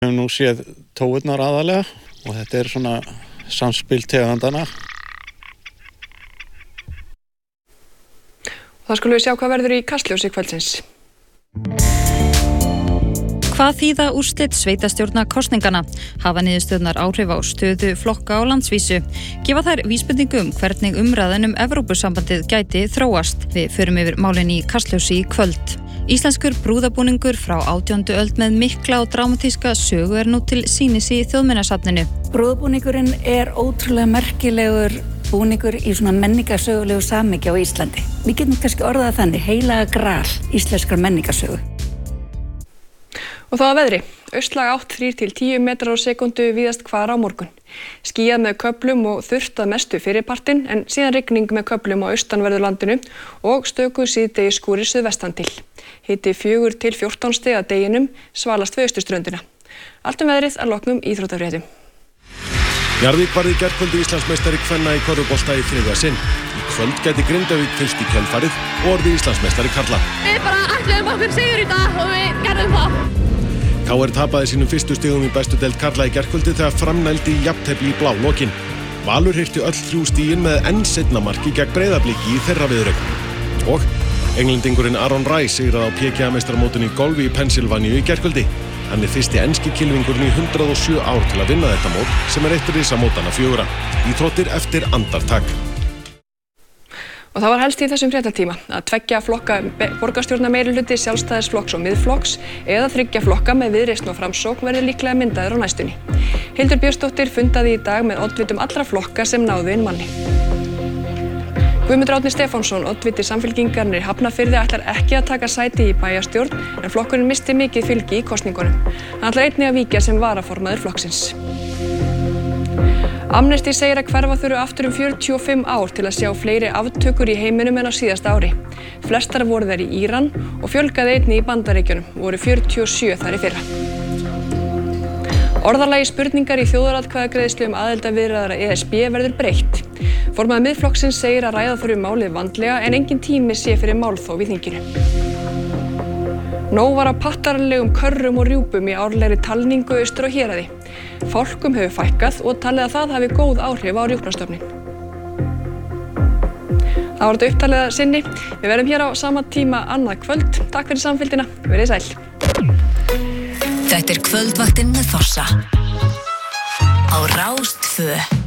Við höfum nú séð tófurnar aðalega og þetta svona samspil tegundana. Þá skulum við sjá hvað verður í Kastljósi kvöldsins. Hvað þýða úrslit sveitarstjórna kosningana? Hafa niðurstöðnar áhrif á stöðu flokka á landsvísu? Gefa þær vísbendingu hvernig umræðan Evrópusambandið gæti þróast? Við förum yfir málin í Kastljósi í kvöld. Íslenskur brúðabúningur frá 18. öld með mikla og dramatíska sögu nú til sýnis í Þjóðminjasafninu. Brúðabúningurinn ótrúlega merkilegur búningur í svona menningarsögulegu samhengi á Íslandi. Við getum kannski orðað þannig, heilaga gral íslenskrar menningarsögu. Og þá að veðri, austlæg átt 3 til 10 metrar á sekundu víðast hvar á morgun. Skýjað með köflum og þurrt að mestu fyrirpartinn en síðan rigning með köflum á austanverðu landinu og stöku síðdegi skúrir suðvestan til. Hiti 4 til 14 stig að deginum, svalast við austurströndina. Allt veðrið að loknum íþróttafréttum. Njarðvík varð í gærkvöldi Íslandsmeistari kvenna í körfubolta í 3. sinn. Í kvöld gæti Grindavík fylgt í kjölfarið og orðið Íslandsmeistari karla. Við bara ætluðum okkur sigur í dag og við gerðum það. KR tapaði sínum fyrstu stigum í bestu deild karla í gærkvöldi þegar framnældi í jafntefli í blálokin. Valur hirti öll 3 stigin með enn seinna marki gegn Breiðabliki í þeirra viðureign. Og englendingurinn Aaron Rice sigraði á PGA-meistaramótinu í golfi í Pennsylvaníu í gærkvöldi. Hann fyrsti enski kylfingurinn í 107 ár til að vinna þetta mót sem eitt risamótanna 4. Íþróttir eftir andartak. Og það var helst í þessum fréttatíma að 2 flokka borgarstjórnarmeirihluti Sjálfstæðisflokks og Miðflokks eða 3 flokka með Viðreisn og Framsókn verður líklega myndaður á næstunni. Hildur Björnsdóttir fundaði í dag með oddvitum allra flokka sem náðu inn manni. Guðmundur Árni Stefánsson, oddviti Samfylkingarinnar í Hafnarfirði, ætlar ekki að taka sæti í bæjarstjórn en flokkurinn misti mikið fylgi í kosningunum. Hann ætlar einnig að víkja sem varaformaður flokksins. Amnesty segir að hverfa þurfi aftur 45 ár til að sjá fleiri aftökur í heiminum en á síðasta ári. Flestar voru þær í Íran og fjölgaði einnig í Bandaríkjunum, voru 47 þar í fyrra. Orðalagi spurningar í þjóðaratkvæðagreiðslu aðildarviðræðra ESB verður breytt. Formaður Miðflokksins segir að ræða þurfi málið vandlega en engin tími sé fyrir málþóf í þinginu. Nóg var af pattarlegum körrum og rjúpum í árlegri talningu austur á Héraði. Fálkum hefur fækkað og talið að það hafi góð áhrif á rjúpnastofninn. Það var þetta upptalið að sinni. Við verðum hér á sama tíma annað kvöld. Takk fyrir samfylgdina. Verið sæl. Þetta kvöldvaktin með Fossa á Rás 2.